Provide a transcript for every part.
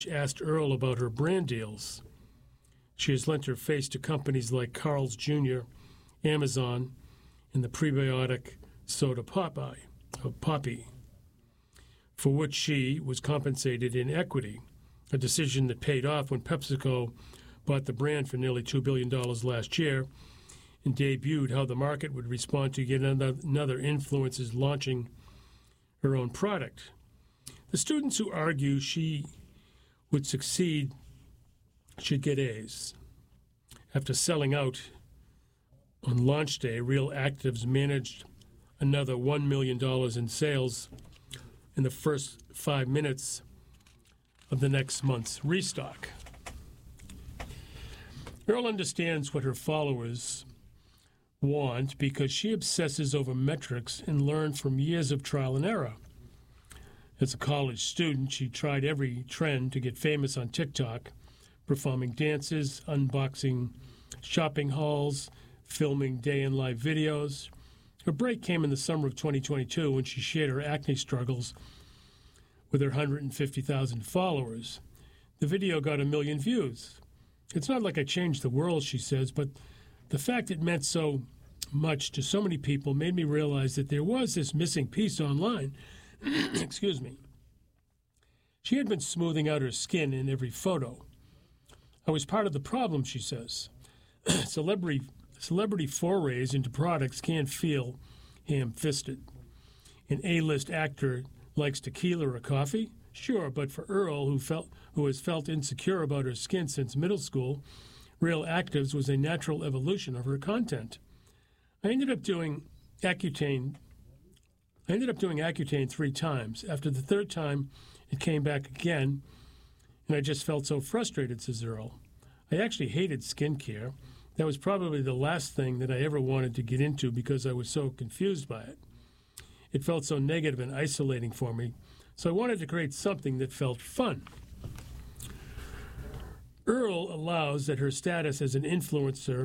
asked Earl about her brand deals. She has lent her face to companies like Carl's Jr., Amazon, and the prebiotic soda Poppy, for which she was compensated in equity, a decision that paid off when PepsiCo bought the brand for nearly $2 billion last year and debuted how the market would respond to yet another influencer launching her own product. The students who argue she would succeed should get A's. After selling out on launch day, Real Actives managed another $1 million in sales in the first 5 minutes of the next month's restock. Earl understands what her followers want because she obsesses over metrics and learned from years of trial and error. As a college student, she tried every trend to get famous on TikTok, performing dances, unboxing shopping hauls, filming day-in-life videos. Her break came in the summer of 2022 when she shared her acne struggles with her 150,000 followers. The video got 1 million views. It's not like I changed the world, she says, but the fact it meant so much to so many people made me realize that there was this missing piece online. Excuse me. She had been smoothing out her skin in every photo. I was part of the problem, she says. Celebrity forays into products can feel ham-fisted. An A-list actor likes tequila or coffee? Sure, but for Earl, who has felt insecure about her skin since middle school, Real Actives was a natural evolution of her content. I ended up doing Accutane 3 times. After the third time, it came back again, and I just felt so frustrated, says Earl. I actually hated skincare. That was probably the last thing that I ever wanted to get into because I was so confused by it. It felt so negative and isolating for me, so I wanted to create something that felt fun. Earl allows that her status as an influencer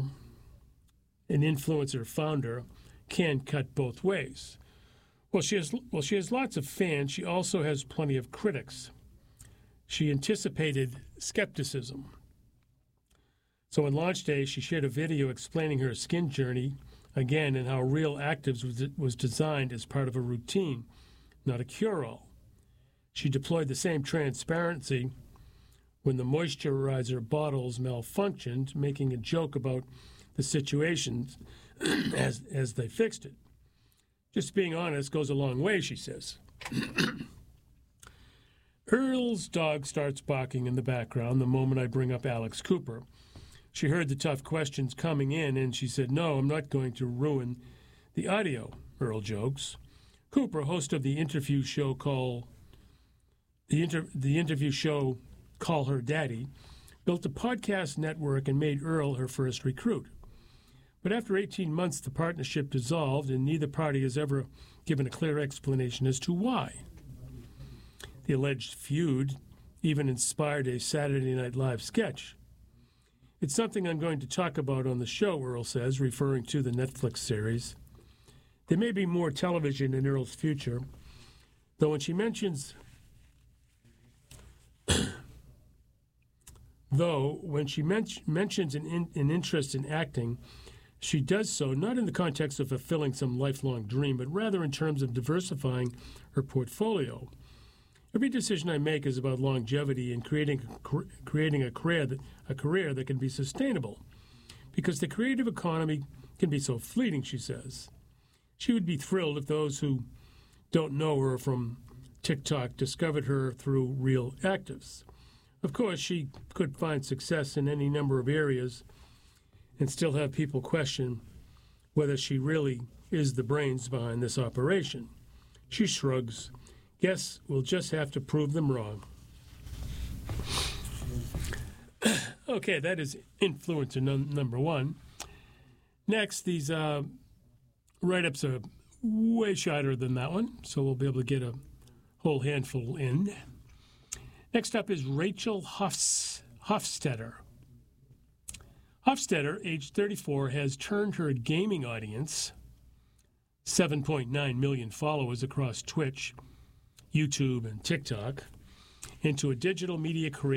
founder can cut both ways. Well, she has lots of fans. She also has plenty of critics. She anticipated skepticism. So on launch day, she shared a video explaining her skin journey again and how Real Actives was designed as part of a routine, not a cure-all. She deployed the same transparency when the moisturizer bottles malfunctioned, making a joke about the situations as they fixed it. Just being honest goes a long way, she says. Earl's dog starts barking in the background the moment I bring up Alex Cooper. She heard the tough questions coming in, and she said, "No, I'm not going to ruin the audio," Earl jokes. Cooper, host of the interview show Call Her Daddy, built a podcast network and made Earl her first recruit. But after 18 months, the partnership dissolved, and neither party has ever given a clear explanation as to why. The alleged feud even inspired a Saturday Night Live sketch. It's something I'm going to talk about on the show, Earl says, referring to the Netflix series. There may be more television in Earl's future, though when she mentions an interest in acting, she does so not in the context of fulfilling some lifelong dream, but rather in terms of diversifying her portfolio. Every decision I make is about longevity and creating a career that can be sustainable, because the creative economy can be so fleeting, she says. She would be thrilled if those who don't know her from TikTok discovered her through Real Actives. Of course, she could find success in any number of areas and still have people question whether she really is the brains behind this operation. She shrugs. Guess we'll just have to prove them wrong. Okay, that is influencer number one. Next, these write-ups are way shorter than that one, so we'll be able to get a whole handful in. Next up is Rachel Hofstetter. Hofstetter, age 34, has turned her gaming audience, 7.9 million followers across Twitch, YouTube, and TikTok, into a digital media creator